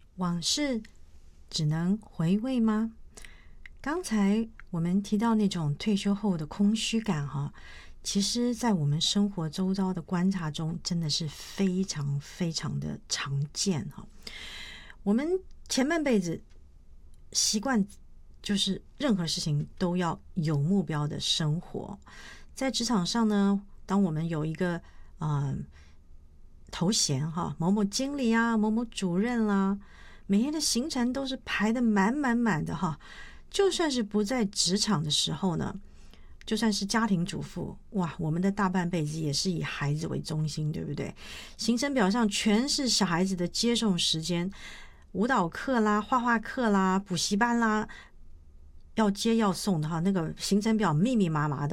往事只能回味吗？刚才我们提到那种退休后的空虚感哈，其实在我们生活周遭的观察中，真的是非常非常的常见哈。我们前半辈子习惯就是任何事情都要有目标的生活，在职场上呢，当我们有一个头衔哈，某某经理啊，某某主任啦，每天的行程都是排得满满满的哈。就算是不在职场的时候呢，就算是家庭主妇，哇，我们的大半辈子也是以孩子为中心，对不对？行程表上全是小孩子的接送时间，舞蹈课啦、画画课啦、补习班啦，要接要送的哈，那个行程表密密麻麻的。